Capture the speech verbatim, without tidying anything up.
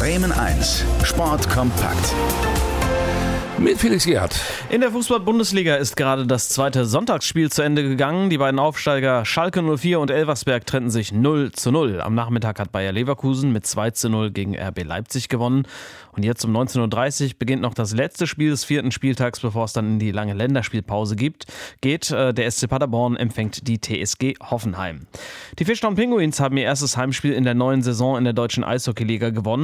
Bremen eins, Sport kompakt. Mit Felix Gerhardt. In der Fußball-Bundesliga ist gerade das zweite Sonntagsspiel zu Ende gegangen. Die beiden Aufsteiger Schalke null vier und Elversberg trennten sich null zu null. Am Nachmittag hat Bayer Leverkusen mit zwei zu null gegen R B Leipzig gewonnen. Und jetzt um neunzehn Uhr dreißig beginnt noch das letzte Spiel des vierten Spieltags, bevor es dann in die lange Länderspielpause gibt. Geht, der S C Paderborn empfängt die T S G Hoffenheim. Die Fischtown Pinguins haben ihr erstes Heimspiel in der neuen Saison in der deutschen Eishockeyliga gewonnen.